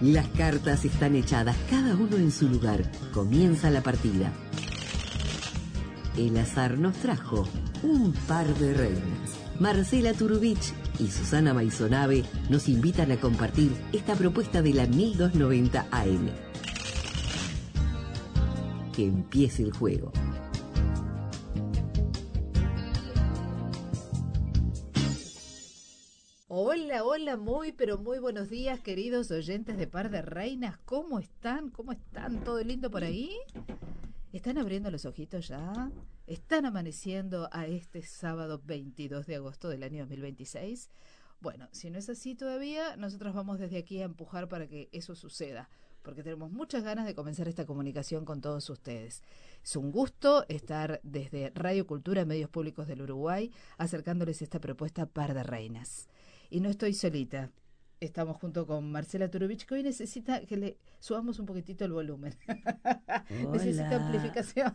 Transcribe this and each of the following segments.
Las cartas están echadas, cada uno en su lugar. Comienza la partida. El azar nos trajo un par de reinas. Marcela Turubich y Susana Maisonave nos invitan a compartir esta propuesta de la 1290 AM. Que empiece el juego. Hola, hola, pero muy buenos días, queridos oyentes de Par de Reinas. ¿Cómo están? ¿Cómo están? ¿Todo lindo por ahí? ¿Están abriendo los ojitos ya? ¿Están amaneciendo a este sábado 22 de agosto del año 2026? Bueno, si no es así todavía, nosotros vamos desde aquí a empujar para que eso suceda, porque tenemos muchas ganas de comenzar esta comunicación con todos ustedes. Es un gusto estar desde Radio Cultura, Medios Públicos del Uruguay, acercándoles esta propuesta Par de Reinas. Y no estoy solita. Estamos junto con Marcela Turubich, que hoy necesita que le subamos un poquitito el volumen. Necesita amplificación.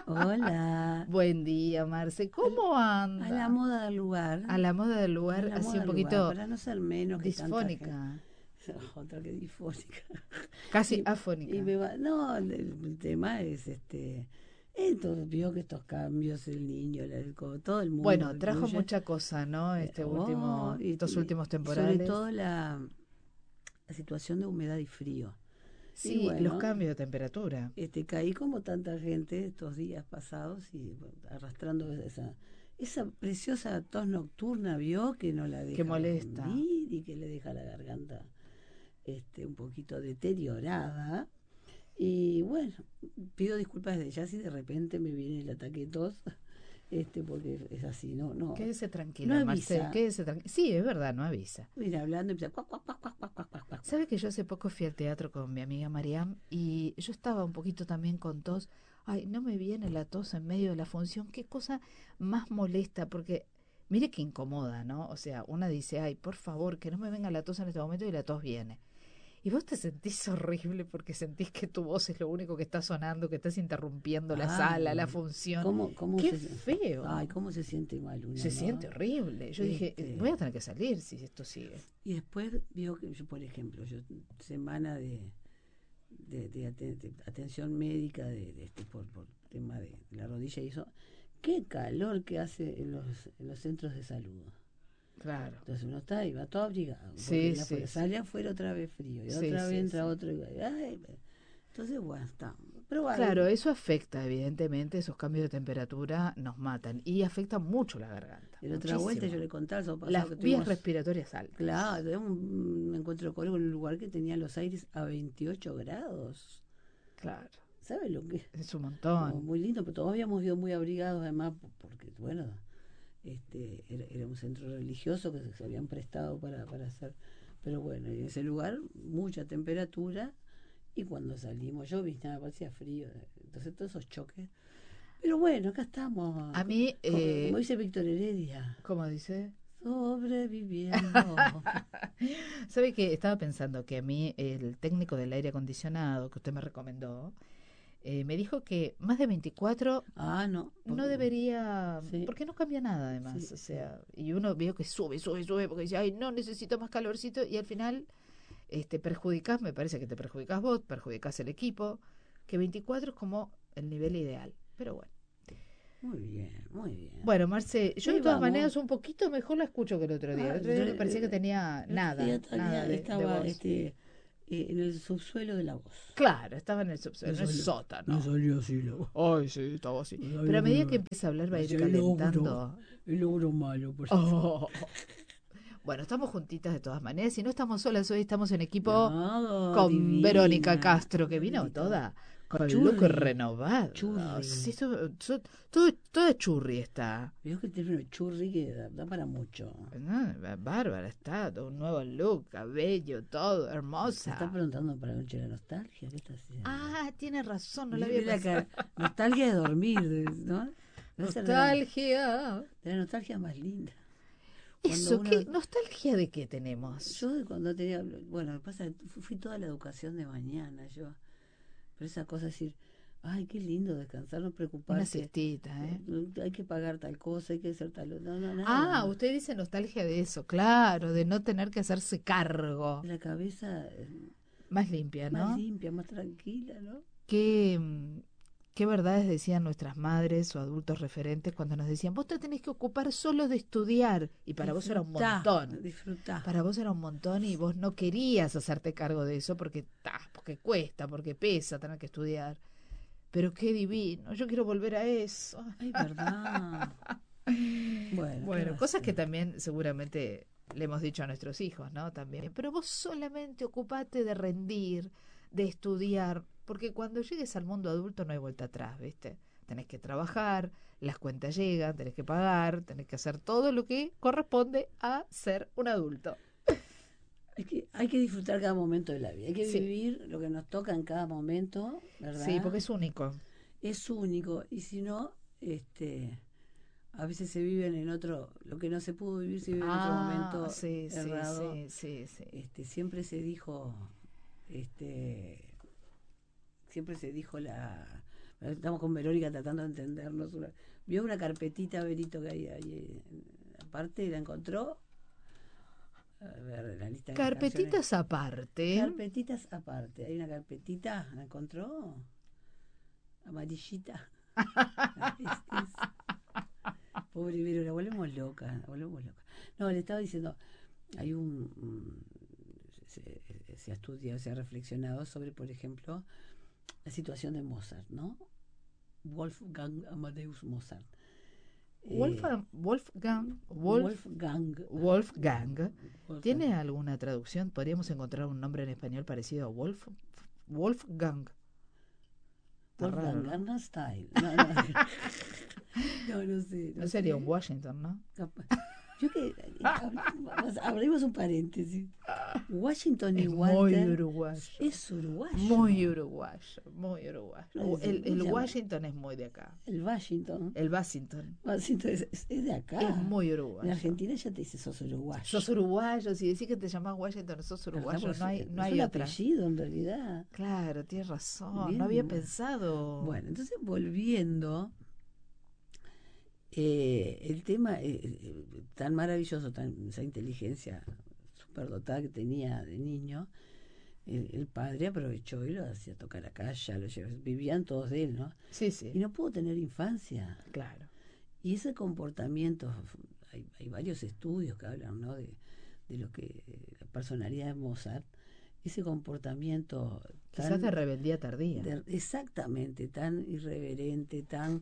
Hola. Buen día, Marce. ¿Cómo anda? A la moda del lugar. A la moda del lugar, así un poquito lugar, para no ser menos que disfónica. Otra que disfónica. Casi afónica. No, el tema es entonces vio que estos cambios, el niño, todo el mundo. Bueno, trajo mucha cosa, ¿no? Estos últimos temporales. Sobre todo la situación de humedad y frío. Sí, y bueno, los cambios de temperatura. Caí como tanta gente estos días pasados y arrastrando esa preciosa tos nocturna, vio que no la deja que molesta dormir y que le deja la garganta un poquito deteriorada. Y bueno, pido disculpas desde ya si de repente me viene el ataque de tos, porque es así, no. Quédese tranquila, no Marcela, quédese tranquila. Sí, es verdad, no avisa. Viene hablando y empieza cuac, cuac, cuac, cuac, cuac, cuac, cuac. ¿Sabe que yo hace poco fui al teatro con mi amiga Mariam y yo estaba un poquito también con tos? Ay, no me viene la tos en medio de la función, qué cosa más molesta, porque mire que incomoda, ¿no? O sea, una dice, ay, por favor, que no me venga la tos en este momento, y la tos viene. Y vos te sentís horrible porque sentís que tu voz es lo único que está sonando, que estás interrumpiendo la sala, la función. ¿Cómo ¡Qué feo! Ay, cómo se siente mal uno, Se siente horrible. Yo dije, voy a tener que salir si esto sigue. Y después vio que yo, por ejemplo, semana de atención médica por tema de la rodilla y eso, qué calor que hace en los centros de salud. Claro. Entonces uno está ahí, va todo abrigado. Sí. Sale afuera otra vez frío y otra vez entra otro. Entonces, bueno, está. Pero bueno, claro, eso afecta, evidentemente, esos cambios de temperatura nos matan y afecta mucho la garganta. En otra vuelta yo le contaba eso pasado, las que vías respiratorias altas. Claro, tuvimos un encuentro de colegio en un lugar que tenía los aires a 28 grados. Claro. ¿Sabes lo que es? Es un montón. Muy lindo, pero todos habíamos ido muy abrigados, además, porque, bueno, era un centro religioso que se habían prestado para hacer. Pero bueno, en ese lugar, mucha temperatura, y cuando salimos, yo viste, me parecía frío. Entonces, todos esos choques. Pero bueno, acá estamos. A mí, como dice Víctor Heredia. ¿Cómo dice? Sobreviviendo. ¿Sabe qué? Estaba pensando que a mí, el técnico del aire acondicionado que usted me recomendó, me dijo que más de 24 no debería, sí, porque no cambia nada además, sí, o sea, y uno veo que sube porque dice, ay, no, necesito más calorcito, y al final perjudicás, me parece que te perjudicás vos, perjudicás el equipo, que 24 es como el nivel ideal, pero bueno. Muy bien. Bueno, Marce, yo de todas maneras un poquito mejor la escucho que el otro día. El otro día me parecía que tenía nada estaba de voz. En el subsuelo de la voz. Claro, estaba en el subsuelo, en el sótano. No salió así la voz. Ay, sí, estaba así. Pero a medida que empieza a hablar va a ir calentando. El logro malo, por Bueno, estamos juntitas de todas maneras. Y no estamos solas hoy, estamos en equipo con divina, Verónica Castro, que vino toda con el look renovado. Churri. Sí, toda churri está. Veo que tiene un churri que da para mucho. Bárbara está, todo un nuevo look, cabello, todo, hermosa. ¿Se está preguntando para la noche de la nostalgia? ¿Qué está haciendo? Ah, tiene razón, no la había pensado. Nostalgia de dormir, ¿no? Nostalgia. De la nostalgia más linda. Eso, ¿qué nostalgia de qué tenemos? Yo cuando tenía, bueno, pasa, fui toda la educación de mañana, pero esa cosa de decir, ay, qué lindo descansar, no preocuparse. Una siestita, hay que pagar tal cosa, hay que hacer tal, nada. Usted dice nostalgia de eso, claro, de no tener que hacerse cargo. La cabeza Más limpia, ¿no? Más limpia, más tranquila, ¿no? ¿Qué verdades decían nuestras madres o adultos referentes cuando nos decían, vos te tenés que ocupar solo de estudiar? Y para vos era un montón. Disfrutá. Para vos era un montón y vos no querías hacerte cargo de eso porque cuesta, porque pesa tener que estudiar. Pero qué divino, yo quiero volver a eso. Ay, verdad. Bueno, cosas que también seguramente le hemos dicho a nuestros hijos, ¿no? También. Pero vos solamente ocupate de rendir, de estudiar, porque cuando llegues al mundo adulto no hay vuelta atrás, ¿viste? Tenés que trabajar, las cuentas llegan, tenés que pagar, tenés que hacer todo lo que corresponde a ser un adulto. Hay que disfrutar cada momento de la vida, hay que vivir lo que nos toca en cada momento, ¿verdad? Sí, porque es único. Es único, y si no, a veces se viven en otro, lo que no se pudo vivir se vive en otro momento errado. Sí. Siempre se dijo, estamos con Verónica tratando de entendernos. Vio una carpetita, Berito, que hay ahí, aparte, la encontró. A ver, la lista de carpetitas aparte. Carpetitas aparte. Hay una carpetita, ¿la encontró? Amarillita. Pobre Vero, la volvemos loca. No, le estaba diciendo, hay se ha estudiado, se ha reflexionado sobre, por ejemplo, la situación de Mozart, ¿no? Wolfgang Amadeus Mozart. Wolfgang. ¿Tiene alguna traducción? ¿Podríamos encontrar un nombre en español parecido a Wolfgang? Wolfgang Gangnam Style. No sé. No sería un Washington, ¿no? Yo que abrimos un paréntesis. Washington y Walter muy uruguayo. Es uruguayo. Muy uruguayo. El Washington es muy de acá. El Washington es de acá. Es muy uruguayo. En Argentina ya te dice sos uruguayo. Sos uruguayo, si decís que te llamás Washington, sos uruguayo. No hay otra. apellido en realidad. Claro, tienes razón. Bien, no había pensado. Bueno, entonces volviendo. El tema tan maravilloso, esa inteligencia superdotada que tenía de niño, el padre aprovechó y lo hacía tocar acá, ya lo llevaba, vivían todos de él, ¿no? Sí. Y no pudo tener infancia. Claro. Y ese comportamiento, hay varios estudios que hablan, ¿no? De lo que la personalidad de Mozart, ese comportamiento quizás de rebeldía tardía. Exactamente, tan irreverente, tan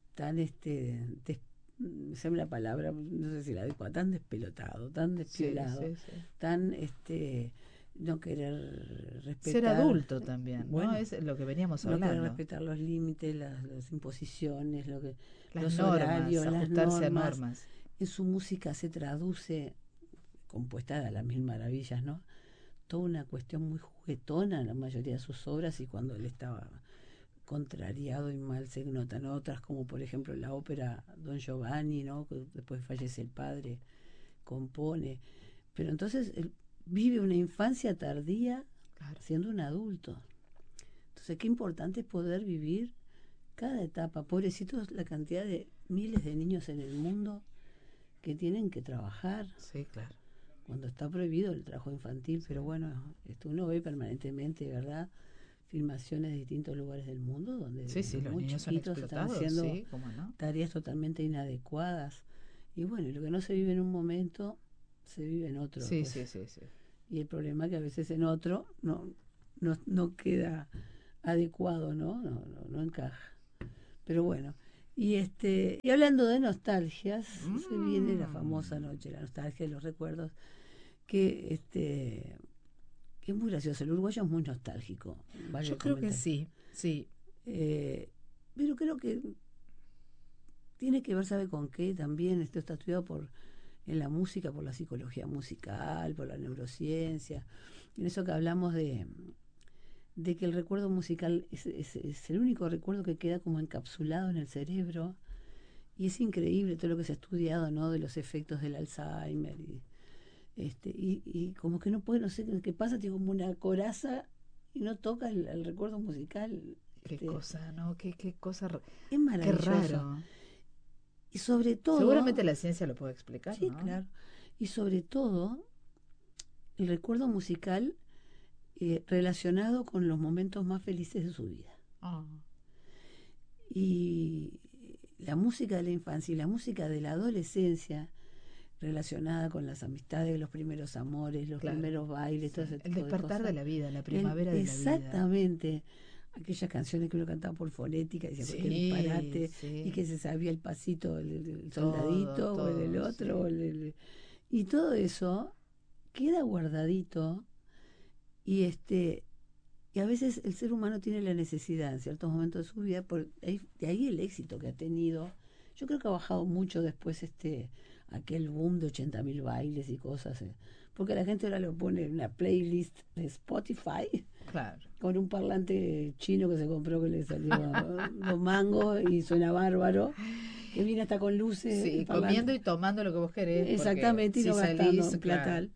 se me la palabra, no sé si la adecua, tan despelotado, tan despiolado, tan no querer respetar. Ser adulto también, ¿no? Es lo que veníamos hablando. No querer respetar los límites, las imposiciones, las los normas, horarios, ajustarse a normas. En su música se traduce, compuesta de las mil maravillas, ¿no? Toda una cuestión muy juguetona en la mayoría de sus obras, y cuando él estaba contrariado y mal se notan otras, como por ejemplo la ópera Don Giovanni, ¿no? Que después fallece el padre, compone, pero entonces él vive una infancia tardía, claro, siendo un adulto. Entonces qué importante es poder vivir cada etapa. Pobrecitos la cantidad de miles de niños en el mundo que tienen que trabajar. Sí, claro. Cuando está prohibido el trabajo infantil, pero bueno, uno ve permanentemente, ¿verdad?, filmaciones de distintos lugares del mundo donde los niños son explotados, están haciendo ¿no? tareas totalmente inadecuadas. Y bueno, lo que no se vive en un momento se vive en otro. Sí. Y el problema es que a veces en otro no queda adecuado, no encaja. Pero bueno, y hablando de nostalgias, se viene la famosa noche, la nostalgia de los recuerdos, que es muy gracioso. El uruguayo es muy nostálgico. Yo creo que sí. Pero creo que tiene que ver, ¿sabe con qué? También esto está estudiado en la música, por la psicología musical, por la neurociencia. En eso que hablamos de que el recuerdo musical es el único recuerdo que queda como encapsulado en el cerebro. Y es increíble todo lo que se ha estudiado, ¿no? De los efectos del Alzheimer y como que no puede, no sé qué pasa, tiene como una coraza y no toca el recuerdo musical. Qué cosa, ¿no? Qué cosa. Es maravilloso. Qué raro. Y sobre todo, seguramente la ciencia lo puede explicar, sí, ¿no? Claro. Y sobre todo, el recuerdo musical relacionado con los momentos más felices de su vida. Ah, Y la música de la infancia y la música de la adolescencia, relacionada con las amistades, los primeros amores, los claro. primeros bailes, todo ese El tipo de despertar cosas. de la vida, la primavera de la vida. Exactamente. Aquellas canciones que uno cantaba por fonética y decía Sí, cualquier disparate, sí. y que se sabía el pasito el Todo, soldadito o el todo, otro, sí. o y todo eso queda guardadito. Y a veces el ser humano tiene la necesidad en ciertos momentos de su vida, de ahí el éxito que ha tenido. Yo creo que ha bajado mucho después aquel boom de 80.000 bailes y cosas, porque la gente ahora lo pone en una playlist de Spotify Claro. con un parlante chino que se compró que le salió 2 mangos y suena bárbaro, que viene hasta con luces. Sí, el parlante. comiendo y tomando lo que vos querés. Exactamente, y Si no gastando salís, en claro. platal.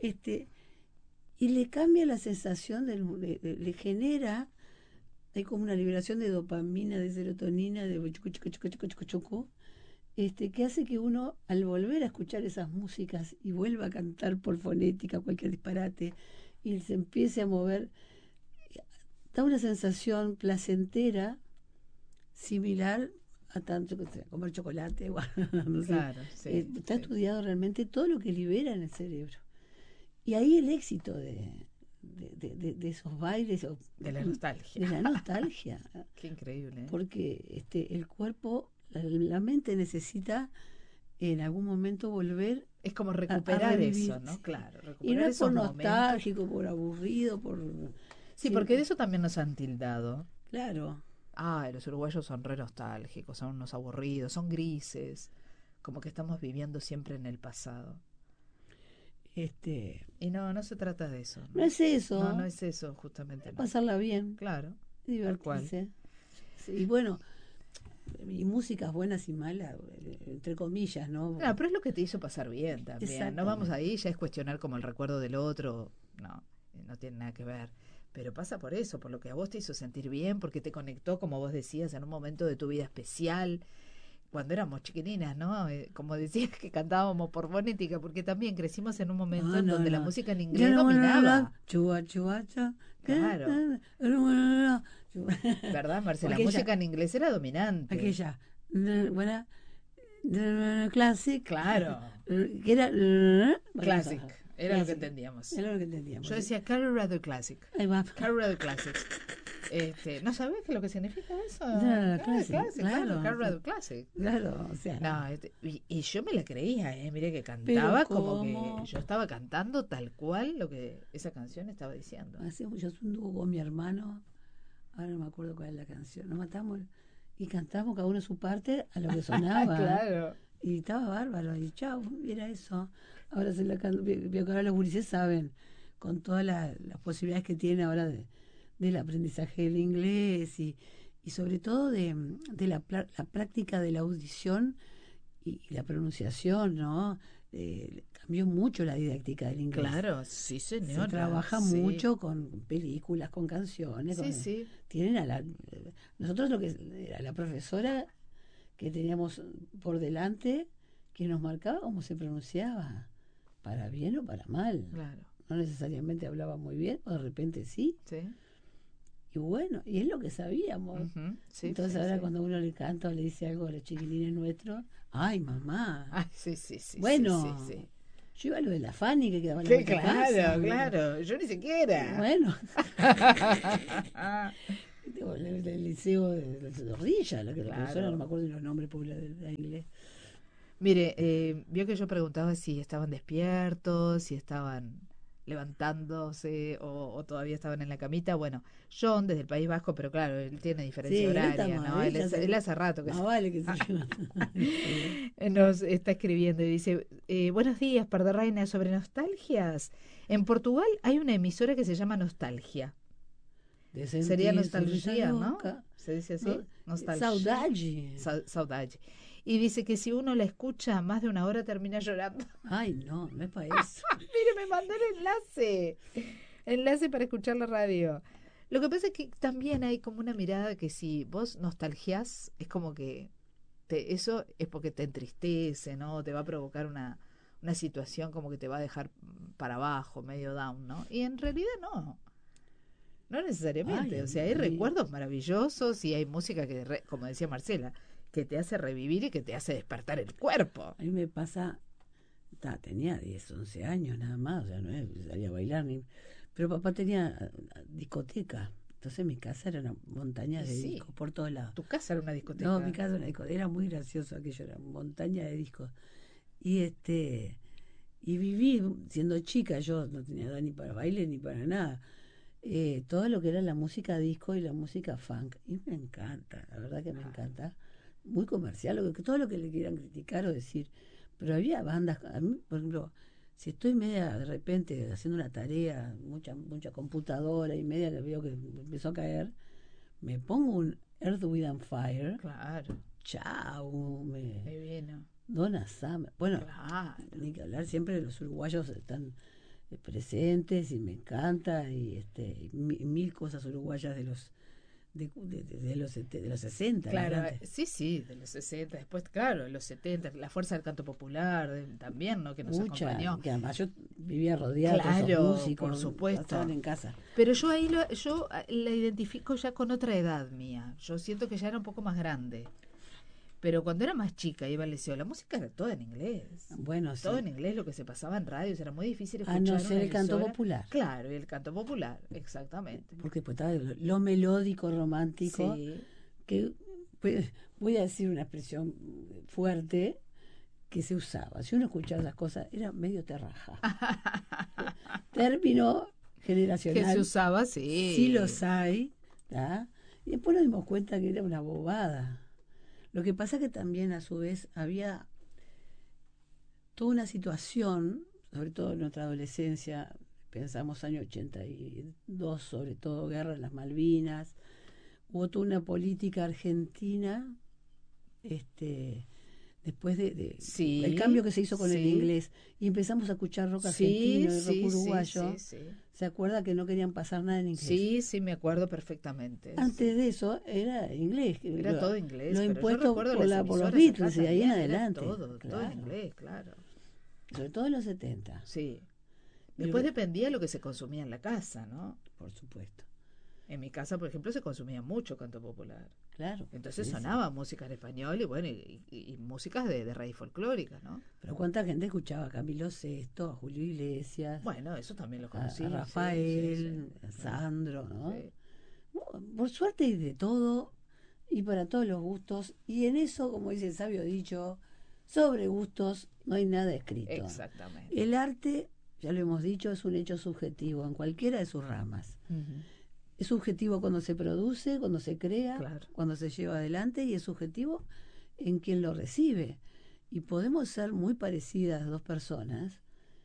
Y le cambia la sensación, le genera, hay como una liberación de dopamina, de serotonina, de chucu, chucu, chucu, chucu, chucu, chucu, que hace que uno, al volver a escuchar esas músicas y vuelva a cantar por fonética cualquier disparate y se empiece a mover, da una sensación placentera similar a tanto que sea comer chocolate, no sé. Claro, sí, Está sí. estudiado realmente todo lo que libera en el cerebro. Y ahí el éxito de esos bailes. De la nostalgia. De la nostalgia. Qué increíble, ¿eh? Porque el cuerpo, la mente necesita en algún momento volver Es como a recuperar revivir. eso, ¿no? Claro, Y recuperar no es esos por momentos. nostálgico, por aburrido, Sí, porque de eso también nos han tildado. Claro. Ah, los uruguayos son re nostálgicos, son unos aburridos, son grises, como que estamos viviendo siempre en el pasado. Y no se trata de eso. No es eso. No es eso, justamente. No. Pasarla bien. Claro. Divertirse. Sí, y bueno, y músicas buenas y malas, entre comillas, ¿no? No, pero es lo que te hizo pasar bien también. No vamos ahí, ya es cuestionar como el recuerdo del otro. No tiene nada que ver. Pero pasa por eso, por lo que a vos te hizo sentir bien, porque te conectó, como vos decías, en un momento de tu vida especial, cuando éramos chiquilinas, ¿no? Como decías que cantábamos por fonética, porque también crecimos en un momento en donde la música en inglés dominaba. Chua, chua, chua. Claro. ¿Verdad, Marcela? La música en inglés era dominante. Aquella, buena, classic. Claro. Que era classic. Era lo que entendíamos. Era lo que entendíamos. Yo decía Colorado Classic. Ahí va. Colorado Classic. ¿No sabés qué es lo que significa eso? Claro, Colorado Classic. Claro, o sea. No, y yo me la creía, miré que cantaba como que yo estaba cantando tal cual lo que esa canción estaba diciendo. Yo un dúo con mi hermano, ahora no me acuerdo cuál es la canción, nos matamos y cantamos cada uno su parte a lo que sonaba. Claro. Y estaba bárbaro, y chao, era eso. Ahora se la canto, veo que ahora los gurises saben, con todas las posibilidades que tienen ahora del aprendizaje del inglés y sobre todo de la práctica de la audición y la pronunciación, ¿no? Cambió mucho la didáctica del inglés. Claro, sí, señora. Se trabaja mucho con películas, con canciones. Sí. Tienen nosotros lo que era la profesora que teníamos por delante, que nos marcaba cómo se pronunciaba, para bien o para mal. Claro. No necesariamente hablaba muy bien, o de repente sí. Sí. Y bueno, y es lo que sabíamos. Sí, entonces ahora cuando uno le canta o le dice algo a los chiquilines nuestros, ¡ay, mamá! Ay, sí. Bueno, sí. Yo iba a lo de la Fanny que quedaba en la casa. Claro, yo ni siquiera. Bueno. El liceo de Zorrilla, la profesora, no me acuerdo de los nombres populares de inglés. Mire, vio que yo preguntaba si estaban despiertos, si estaban levantándose o todavía estaban en la camita. Bueno, John desde el País Vasco, pero claro, él tiene diferencia horaria, ¿no? Él hace rato que vale que nos está escribiendo y dice, buenos días, Par de Reina, sobre nostalgias. En Portugal hay una emisora que se llama Nostalgia. Sería nostalgia, ¿no? ¿Se dice así? No, nostalgia. Saudade. Y dice que si uno la escucha más de una hora termina llorando. Ay, no es para eso. Mire, me mandó el enlace para escuchar la radio. Lo que pasa es que también hay como una mirada que si vos nostalgiás, es como que eso es porque te entristece, ¿no? Te va a provocar una situación como que te va a dejar para abajo, medio down, ¿no? Y en realidad no. No necesariamente, Ay, o sea, hay a mí- recuerdos maravillosos y hay música que, como decía Marcela, que te hace revivir y que te hace despertar el cuerpo. A mí me pasa, tenía 10, 11 años nada más, o sea, no es que salía a bailar, pero papá tenía discoteca. Entonces mi casa era una montaña Y de sí. discos por todos lados. Tu casa era una discoteca. No, mi casa era una discoteca, era muy gracioso aquello, era montaña de discos. Y y viví, siendo chica, yo no tenía edad ni para baile ni para nada, todo lo que era la música disco y la música funk. Y me encanta, la verdad que me encanta. Muy comercial, todo lo que le quieran criticar o decir. Pero había bandas, a mí, por ejemplo, si estoy media de repente haciendo una tarea, mucha computadora y media que veo que me empezó a caer, me pongo un Earth, Wind and Fire. Claro, Chao, divino. Donna Summer. Bueno, Claro. ni que hablar, siempre los uruguayos están presentes y me encanta y mil cosas uruguayas de los de los 60. Claro, adelante. sí, de los 60, después, claro, los 70, la fuerza del canto popular también, ¿no? Que nos acompañó. Que además yo vivía rodeada de Claro, esos músicos, por supuesto. estaban en casa. Pero yo ahí yo la identifico ya con otra edad mía. Yo siento que ya era un poco más grande. Pero cuando era más chica, iba al liceo, la música era toda en inglés. Bueno, sí. Todo en inglés, lo que se pasaba en radios, era muy difícil A escuchar no ser una el canto emisora. popular. Claro, y el canto popular, exactamente. Porque después estaba lo melódico, romántico, Sí. que pues, voy a decir una expresión fuerte que se usaba. Si uno escuchaba esas cosas, era medio terraja. Término generacional. Que se usaba, sí. Sí los hay, ¿tá? Y después nos dimos cuenta que era una bobada. Lo que pasa que también a su vez había toda una situación, sobre todo en nuestra adolescencia, pensamos año 82, sobre todo guerra en las Malvinas, hubo toda una política argentina, después Sí, el cambio que se hizo con el sí. inglés, y empezamos a escuchar rock Sí, argentino y rock uruguayo. sí. ¿Se acuerda que no querían pasar nada en inglés? Sí, me acuerdo perfectamente. Antes de eso era inglés. Era todo inglés. Lo pero yo impuesto recuerdo por, las por los emisoras Beatles acá y ahí en también, era adelante. todo Claro. en inglés, claro. Sobre todo en los 70, Sí. Y Después re- dependía lo que se consumía en la casa, ¿no? por supuesto. En mi casa, por ejemplo, se consumía mucho canto popular. Claro. Entonces sí, sí. sonaba música en español y bueno, y músicas de raíz folclórica, ¿no? Pero cuánta gente escuchaba a Camilo Sesto, a Julio Iglesias, Bueno, eso también lo a conocí. Rafael, sí. a Sandro, ¿no? Sí. Por suerte hay de todo y para todos los gustos. Y en eso, como dice el sabio dicho, sobre gustos no hay nada escrito. Exactamente. El arte, ya lo hemos dicho, es un hecho subjetivo en cualquiera de sus ramas. Ujú. Es subjetivo cuando se produce, cuando se crea, Claro. cuando se lleva adelante, y es subjetivo en quien lo recibe. Y podemos ser muy parecidas dos personas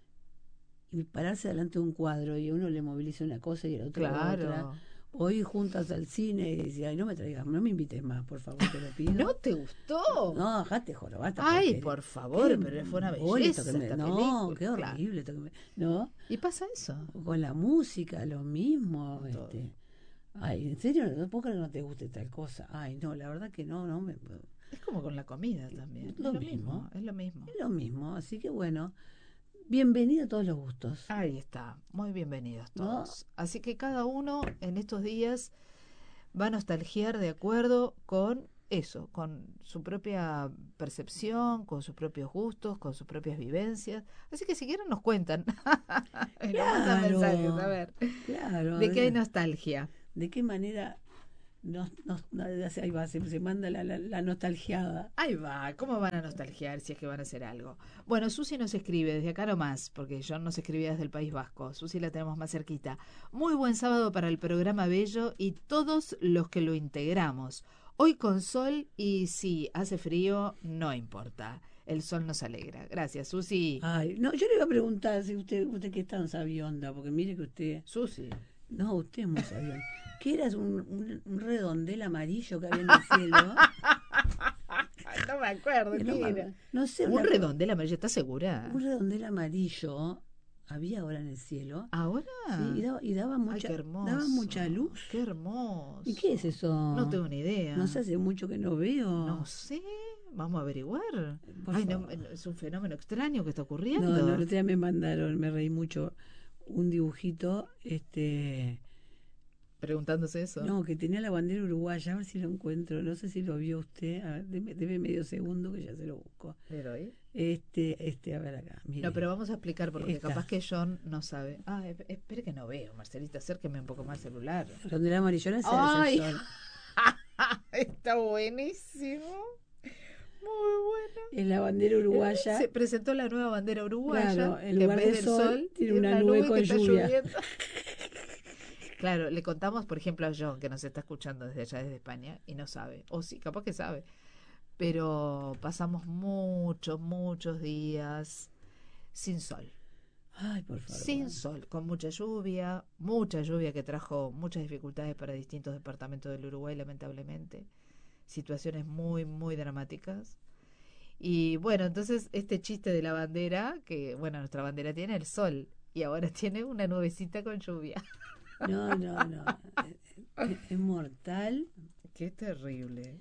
y pararse delante de un cuadro y a uno le moviliza una cosa y el otro otra. Claro. O ir juntas al cine y decir, ay, no me traigas, no me invites más, por favor, te lo pido. ¿No te gustó? No, dejate jorobar. Ay, por favor, qué pero fue una embole esto belleza que esta no, película, qué claro. horrible esto que ¿no? Y pasa eso. Con la música, lo mismo. Todo. Ay, ¿en serio? No puedo creer que no te guste tal cosa. Ay, no, la verdad que no me... Es como con la comida también. Lo Es lo mismo. mismo. Es lo mismo. Es lo mismo, así que bueno, bienvenido a todos los gustos. Ahí está. Muy bienvenidos ¿No? todos. Así que cada uno en estos días va a nostalgiar de acuerdo con eso, con su propia percepción, con sus propios gustos, con sus propias vivencias. Así que si quieren nos cuentan. Y nos mandan Claro. mensajes, a ver. Claro. ¿De qué hay nostalgia? ¿De qué manera ahí va, se manda la nostalgiada? Ahí va, ¿cómo van a nostalgiar si es que van a hacer algo? Bueno, Susi nos escribe desde acá nomás, porque yo nos escribía desde el País Vasco. Susi la tenemos más cerquita. Muy buen sábado para el programa Bello y todos los que lo integramos. Hoy con sol y si hace frío, no importa. El sol nos alegra. Gracias, Susi. Ay, no, yo le iba a preguntar si usted que es tan sabionda, porque mire que usted... Susi. No, usted es muy sabionda. ¿Qué era? Un redondel amarillo que había en el cielo. No me acuerdo, No sé. Un redondel amarillo, ¿estás segura? Un redondel amarillo había ahora en el cielo. ¿Ahora? Sí, y daba mucha, Ay, qué hermoso. daba mucha luz. Qué hermoso. ¿Y qué es eso? No tengo ni idea. No sé, hace mucho que no veo. No sé, vamos a averiguar. Por Ay, no, favor. es un fenómeno extraño que está ocurriendo. No, el otro día me mandaron, me reí mucho, un dibujito, preguntándose eso. No, que tenía la bandera uruguaya, a ver si lo encuentro, no sé si lo vio usted, a ver, deme medio segundo que ya se lo busco. ¿Pero ahí? A ver acá, mire. No, pero vamos a explicar porque Esta. capaz que John no sabe. Espere que no veo, Marcelita, acérqueme un poco más el celular. Donde la amarillona se ¡Ay! hace el sol. Está buenísimo. Muy bueno. Es la bandera uruguaya. Se presentó la nueva bandera uruguaya. Claro, en que lugar vez de del sol, tiene una nube con que está lluvia. lloviendo. Claro, le contamos, por ejemplo, a John, que nos está escuchando desde allá, desde España, y no sabe. O sí, capaz que sabe. Pero pasamos muchos días sin sol. Ay, por favor. Sin sol, con mucha lluvia que trajo muchas dificultades para distintos departamentos del Uruguay, lamentablemente. Situaciones muy dramáticas. Y bueno, entonces este chiste de la bandera, que bueno, nuestra bandera tiene el sol y ahora tiene una nubecita con lluvia. No. Es mortal. Qué terrible.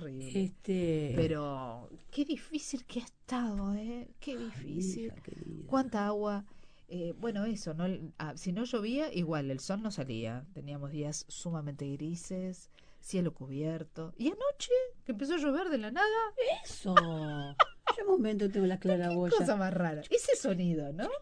Pero Pero qué difícil que ha estado, ¿eh? Qué difícil. hija querida. ¿Cuánta agua? Bueno, eso, ¿no? Si no llovía, igual, el sol no salía. Teníamos días sumamente grises, cielo cubierto. Y anoche, que empezó a llover de la nada, Eso. Yo un momento tengo la claraboya. cosa más rara. Ese sonido, ¿no?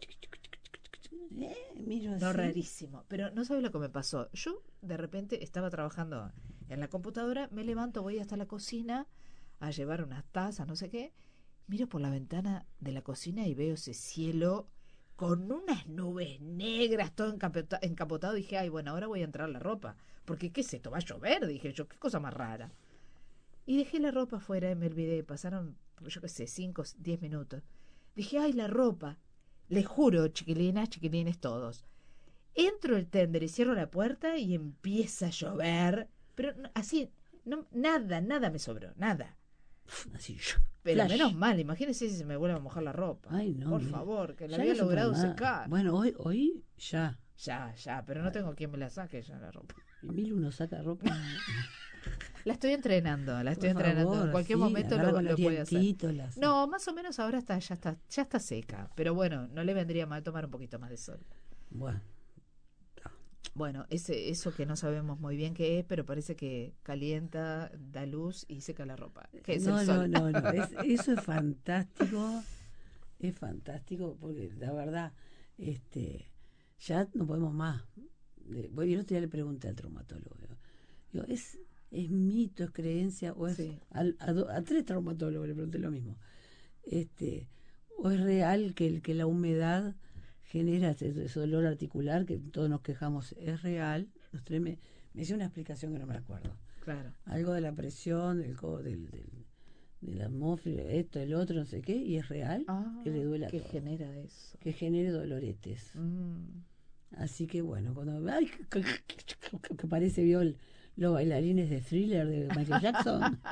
Miro así. No, rarísimo. Pero no sabes lo que me pasó. Yo, de repente, estaba trabajando en la computadora, me levanto, voy hasta la cocina a llevar unas tazas, no sé qué. Miro por la ventana de la cocina y veo ese cielo con unas nubes negras, todo encapotado. Dije, ay, bueno, ahora voy a entrar la ropa. Porque, ¿qué es esto? ¿Va a llover? Dije yo, qué cosa más rara. Y dejé la ropa afuera y me olvidé. Pasaron, yo qué sé, 5, 10 minutos. Dije, ay, la ropa. Les juro, chiquilines todos. Entro el tender y cierro la puerta y empieza a llover. Pero así, nada me sobró, nada. Así. Pero Flash. menos mal, imagínense si se me vuelve a mojar la ropa. Ay, no, por mira. favor, que la Ya había no se puede logrado más. secar. Bueno, hoy ya. Ya, pero no tengo quien me la saque ya la ropa. Emilio uno saca ropa. La estoy entrenando. En Favor, cualquier sí, momento agarra con lo los puede hacer. dientitos, las- No, más o menos ahora ya está seca. Pero bueno, no le vendría mal tomar un poquito más de sol. Bueno, Bueno, eso que no sabemos muy bien qué es, pero parece que calienta, da luz y seca la ropa. Que es el sol. no. Eso es fantástico. Es fantástico porque la verdad, ya no podemos más. Yo el otro día le pregunté al traumatólogo. Digo, ¿es mito, es creencia? O es Sí. a 3 traumatólogos le pregunté lo mismo. ¿O es real que la humedad genera ese dolor articular que todos nos quejamos? ¿Es real? Los tres me hizo una explicación que no me acuerdo. Claro. Algo de la presión, de la atmósfera, esto, el otro, no sé qué, y es real que le duela ¿Qué todo, genera eso? que genere doloretes. Así que bueno, cuando que parece vio los bailarines de Thriller de Michael Jackson,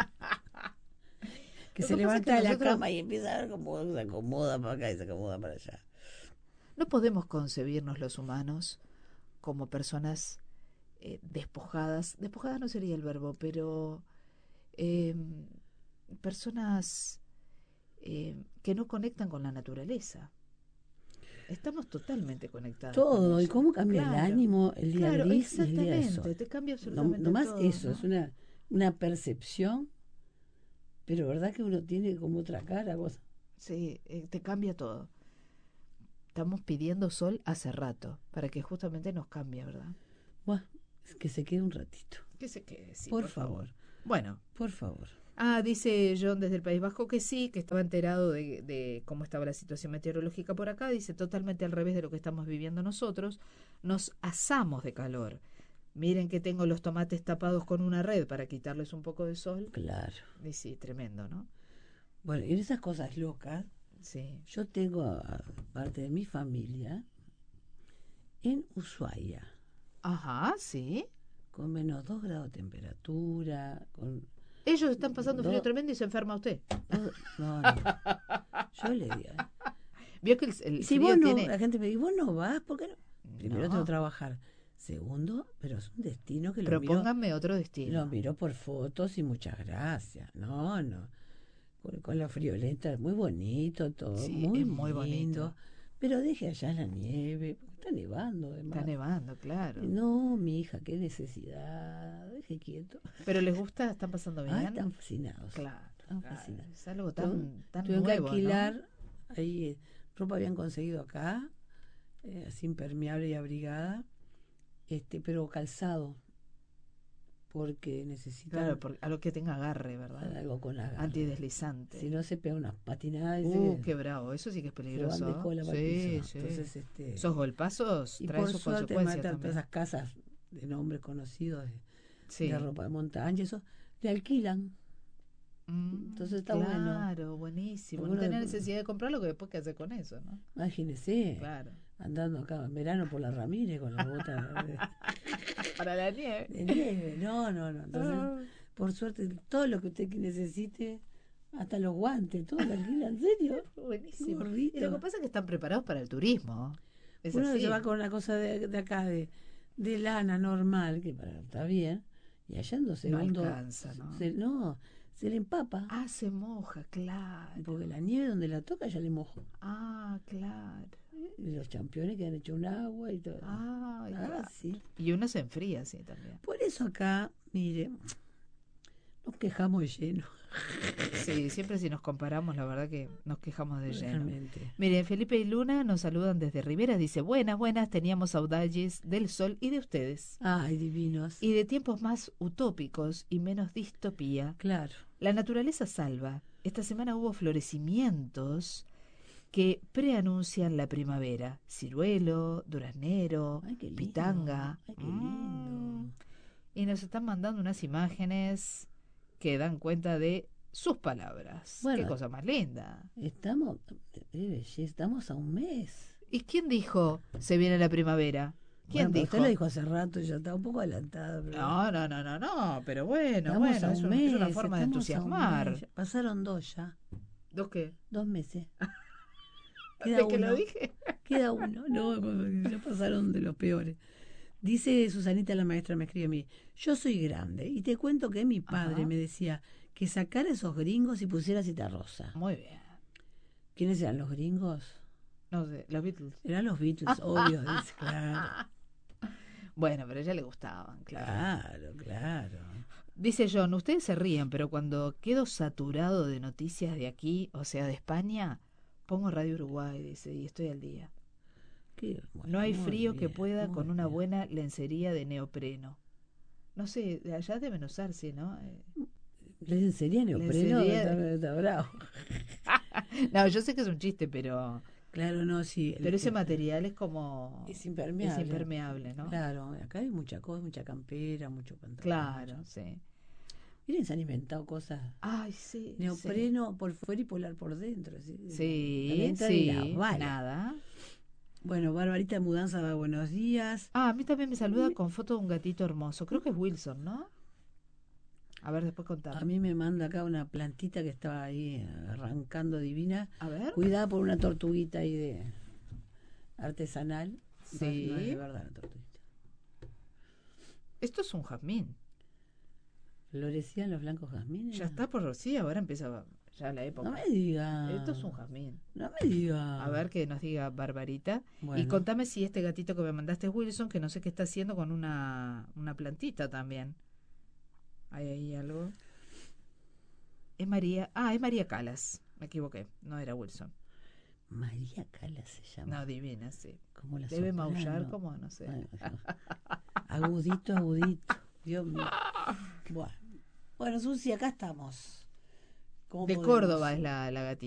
que Lo se que pasa levanta es de que la nosotros cama y empieza a ver cómo se acomoda para acá y se acomoda para allá. No podemos concebirnos los humanos como personas despojadas. Despojadas no sería el verbo, pero personas que no conectan con la naturaleza. Estamos totalmente conectados. con Todo, y ella. cómo cambia Claro, el ánimo el día claro, gris y el día de exactamente, sol. te cambia absolutamente No más todo, eso, ¿no? es una percepción, pero verdad que uno tiene como otra cara. Vos. Sí, te cambia todo. Estamos pidiendo sol hace rato para que justamente nos cambie, ¿verdad? Bueno, es que se quede un ratito. Que se quede, sí, por favor. Bueno. Por favor. Dice John desde el País Vasco que sí, que estaba enterado de cómo estaba la situación meteorológica por acá. Dice totalmente al revés de lo que estamos viviendo nosotros. Nos asamos de calor. Miren que tengo los tomates tapados con una red para quitarles un poco de sol. Claro. Y sí, tremendo, ¿no? Bueno, y en esas cosas locas, Sí. yo tengo a parte de mi familia en Ushuaia, Ajá, sí. con menos 2 grados de temperatura, con... Ellos están pasando frío tremendo y se enferma usted. No. Yo le digo. Vio que el Si frío vos no, tiene... la gente me dice, vos no vas, ¿por qué no? Primero No. tengo que trabajar. Segundo, pero es un destino que lo miro, Propónganme otro destino. lo miro por fotos y muchas gracias. No. Con la friolenta, muy bonito todo, Sí, muy es muy lindo. bonito. Pero deje allá la nieve, porque está nevando además. Está nevando, claro. No, mi hija, qué necesidad, deje quieto. ¿Pero les gusta? ¿Están pasando bien? Ah, están fascinados. Claro, Están claro, fascinados. es algo tan Tuvieron nuevo, que alquilar, ¿no? ahí ropa habían conseguido acá, así impermeable y abrigada, pero calzado, porque necesitan Claro, algo que tenga agarre, ¿verdad? algo con agarre. Antideslizante. Si no se pega unas patinadas. Qué bravo, eso sí que es peligroso. Se van de cola para el Sí, piso. sí. Entonces, Esos golpazos y traen por sus suerte consecuencias matan también. todas esas casas de nombres conocidos Sí. de ropa de montaña, eso le alquilan. Entonces está bueno. Claro, buenísimo. Alguno No tenés de- necesidad de comprarlo, que después qué hacer con eso, ¿no? Imagínese, Claro. andando acá en verano por la Ramírez con la bota Para la nieve. de nieve. No. Entonces, por suerte, todo lo que usted necesite, hasta los guantes, todo lo alquila, ¿en serio? Buenísimo. Gorrito. Y lo que pasa es que están preparados para el turismo. Es Uno así. se va con una cosa de acá, de lana normal, que está bien, y allá en 2 No segundos alcanza, ¿no? Se le empapa, Ah, se moja, claro. porque la nieve donde la toca ya le mojo. Ah, claro. Y los championes quedan hechos un agua y todo. Ah, claro. Sí. Y uno se enfría así también. Por eso acá, mire, nos quejamos de lleno. Sí, siempre si nos comparamos, la verdad que nos quejamos de lleno. Realmente. Miren, Felipe y Luna nos saludan desde Rivera. Dice, buenas, teníamos saudades del sol y de ustedes. Ay, divinos. Y de tiempos más utópicos y menos distopía. Claro. La naturaleza salva. Esta semana hubo florecimientos que preanuncian la primavera. Ciruelo, duraznero, Ay, qué lindo. pitanga. Ay, qué lindo. Y nos están mandando unas imágenes que dan cuenta de sus palabras. Bueno, Qué cosa más linda. Estamos a un mes. ¿Y quién dijo se viene la primavera? ¿Quién Bueno, pero dijo? usted lo dijo hace rato, ya está un poco adelantada. Pero No, pero bueno, estamos a es, un es una mes, forma de estamos a un entusiasmar. mes. Pasaron 2 ya. ¿Dos qué? 2 meses. ¿De que lo dije? Queda uno. No, ya pasaron de los peores. Dice Susanita, la maestra, me escribe a mí: yo soy grande y te cuento que mi padre Ajá. me decía que sacara esos gringos y pusiera Citarrosa. Muy bien. ¿Quiénes eran los gringos? No sé, los Beatles. Eran los Beatles, obvio. Dice, claro. Bueno, pero a ella le gustaban, claro. Claro. Dice John, ustedes se ríen, pero cuando quedo saturado de noticias de aquí, o sea, de España, pongo Radio Uruguay, dice, y estoy al día. Bueno, No hay muy frío que bien, pueda muy con una bien. buena lencería de neopreno. No sé, de allá deben usarse, ¿no? ¿Lencería neopreno? Lencería- Está bravo. No, yo sé que es un chiste, pero Claro, no, sí. pero ese material es como... es impermeable. Es impermeable, ¿no? Claro, acá hay mucha cosa, mucha campera, mucho pantalón. Claro, sí. Miren, se han inventado cosas. Ay, sí. Neopreno por fuera y polar por dentro. Sí, nada. Bueno, Barbarita de Mudanza va, buenos días. Ah, a mí también me saluda con foto de un gatito hermoso. Creo que es Wilson, ¿no? A ver, después contame. A mí me manda acá una plantita que estaba ahí arrancando divina, A ver. cuidada por una tortuguita ahí de artesanal. Sí. No es de verdad la tortuguita. Esto es un jazmín. ¿Florecían los blancos jazmines? Ya está por... Sí, ahora empieza ya la época. No me diga. Esto es un jazmín. No me diga. A ver que nos diga Barbarita. Bueno. Y contame si este gatito que me mandaste es Wilson, que no sé qué está haciendo con una plantita también. ¿Hay ahí algo? Es María Calas. Me equivoqué. No era Wilson. María Cala se llama. No, divina, sí. Como la Debe soprano. maullar como, no sé. Agudito. Dios mío. Bueno, Susi, acá estamos. ¿Cómo De podemos? Córdoba es la gatita.